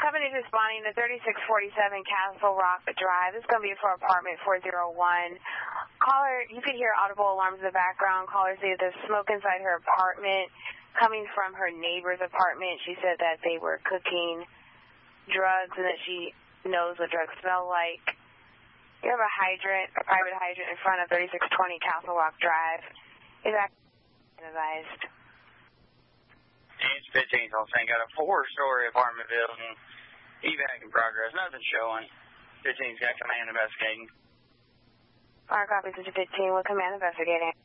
Company's responding to 3647 Castle Rock Drive. This is going to be for apartment 401. Caller, you could hear audible alarms in the background. Caller said there's smoke inside her apartment coming from her neighbor's apartment. She said that they were cooking drugs and that she knows what drugs smell like. You have a hydrant, a private hydrant in front of 3620 Castle Rock Drive. Is that advised? It's 15th, I'll say. Got a 4-story apartment building. Evac in progress. Nothing showing. 15's got command investigating. Fire copy, 15. What command investigating?